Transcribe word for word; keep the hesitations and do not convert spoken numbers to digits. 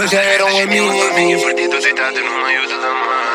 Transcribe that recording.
Já era um amigo. Novinha perdido, deitado no meio da lama.